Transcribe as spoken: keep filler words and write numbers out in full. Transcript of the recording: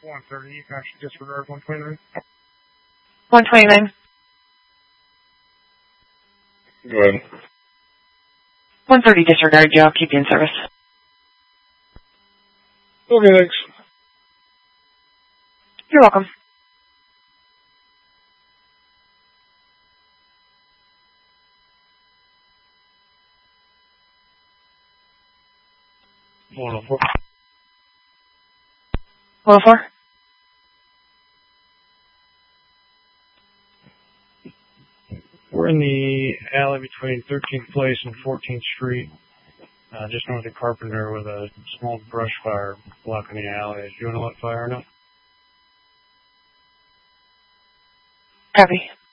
one thirty, you can actually disregard one twenty-nine. one twenty-nine. Go ahead. one thirty disregard, yeah, I'll keep you in service. Okay, thanks. You're welcome. one oh four. one oh four? We're in the alley between thirteenth Place and fourteenth Street, uh, just north of Carpenter, with a small brush fire blocking the alley. Do you want to let fire or not? Copy.